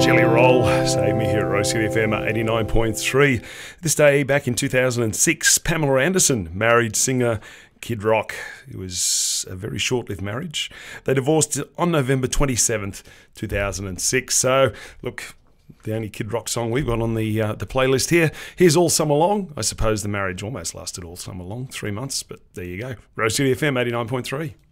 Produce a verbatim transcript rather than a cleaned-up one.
Jelly Roll, Save Me here at Rose City F M eighty-nine point three. This day back in two thousand six, Pamela Anderson married singer Kid Rock. It was a very short-lived marriage. They divorced on November twenty-seventh, two thousand six. So, look, the only Kid Rock song we've got on the uh, the playlist here. Here's All Summer Long. I suppose the marriage almost lasted all summer long, three months, but there you go. Rose City F M eighty-nine point three.